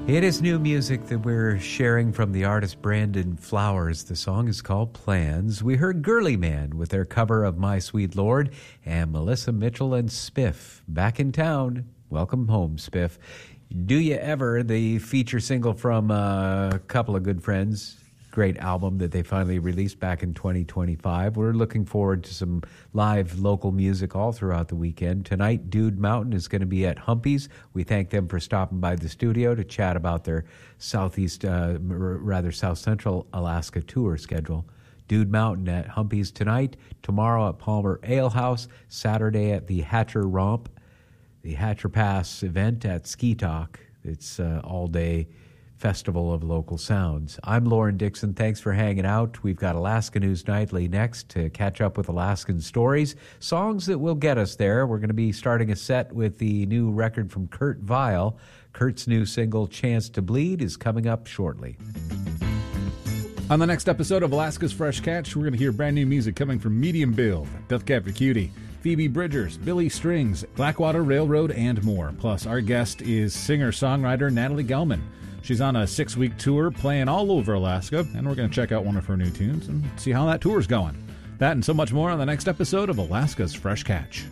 It is new music that we're sharing from the artist Brandon Flowers. The song is called Plans. We heard Girly Man with their cover of My Sweet Lord, and Melissa Mitchell and Spiff back in town. Welcome home, Spiff. Do You Ever, the feature single from a couple of good friends. Great album that they finally released back in 2025. We're looking forward to some live local music all throughout the weekend. Tonight, Dude Mountain is going to be at Humpy's. We thank them for stopping by the studio to chat about their South Central Alaska tour schedule. Dude Mountain at Humpy's tonight, tomorrow at Palmer Ale House, Saturday at the Hatcher Romp, the Hatcher Pass event at Ski Talk. It's all-day festival of local sounds. I'm Lauren Dixon. Thanks for hanging out. We've got Alaska News Nightly next to catch up with Alaskan stories, songs that will get us there. We're going to be starting a set with the new record from Kurt Vile. Kurt's new single, Chance to Bleed, is coming up shortly. On the next episode of Alaska's Fresh Catch, we're going to hear brand new music coming from Medium Build, Death Cab for Cutie, Phoebe Bridgers, Billy Strings, Blackwater Railroad, and more. Plus, our guest is singer-songwriter Natalie Gelman. She's on a 6-week tour playing all over Alaska, and we're going to check out one of her new tunes and see how that tour's going. That and so much more on the next episode of Alaska's Fresh Catch.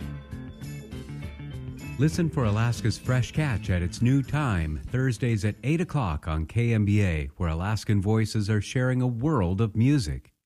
Listen for Alaska's Fresh Catch at its new time, Thursdays at 8 o'clock on KMBA, where Alaskan voices are sharing a world of music.